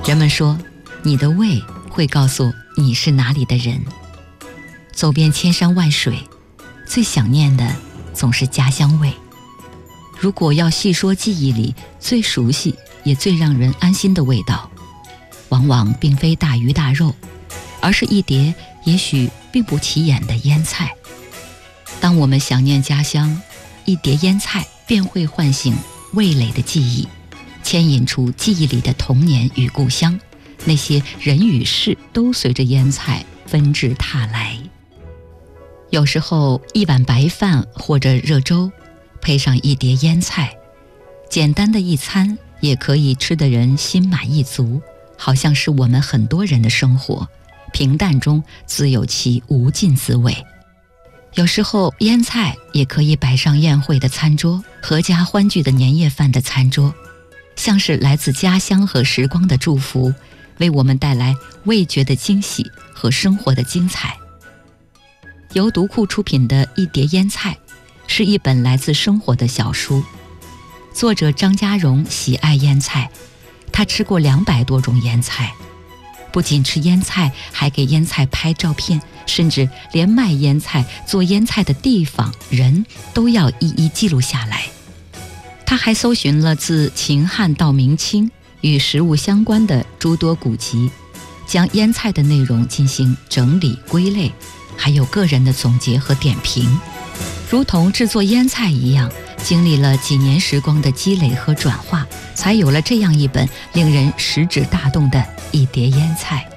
人们说，你的胃会告诉你是哪里的人。走遍千山万水，最想念的总是家乡味。如果要细说记忆里最熟悉也最让人安心的味道，往往并非大鱼大肉，而是一碟也许并不起眼的腌菜。当我们想念家乡，一碟腌菜便会唤醒味蕾的记忆，牵引出记忆里的童年与故乡，那些人与事都随着腌菜纷至沓来。有时候一碗白饭或者热粥，配上一碟腌菜，简单的一餐也可以吃得人心满意足，好像是我们很多人的生活，平淡中自有其无尽滋味。有时候腌菜也可以摆上宴会的餐桌，阖家欢聚的年夜饭的餐桌，像是来自家乡和时光的祝福，为我们带来味觉的惊喜和生活的精彩。由读库出品的一碟腌菜，是一本来自生活的小书。作者张家荣喜爱腌菜，他吃过200多种腌菜，不仅吃腌菜，还给腌菜拍照片，甚至连卖腌菜、做腌菜的地方、人都要一一记录下来。他还搜寻了自秦汉到明清与食物相关的诸多古籍，将腌菜的内容进行整理归类，还有个人的总结和点评，如同制作腌菜一样，经历了几年时光的积累和转化，才有了这样一本令人食指大动的一碟腌菜。